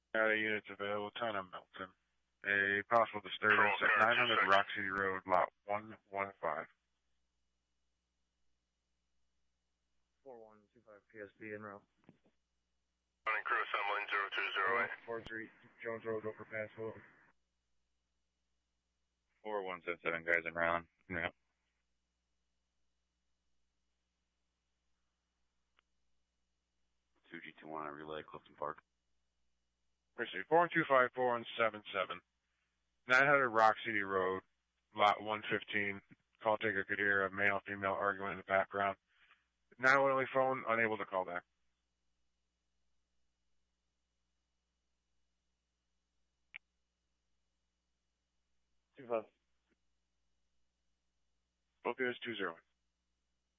Got a units available, town of Milton. A possible disturbance Control at car, 900 Rock City Road, lot 115. 4125 PSB en route. Running crew assembling 0208. 43 Jones Road, overpass, over. 4177 guys in Ryland. Yeah. G21 on relay, Clifton Park. Mercy, 4125477. 900 Rock City Road, lot 115. Call taker could hear a male-female argument in the background. 911 phone, unable to call back. Two five. Both is 208.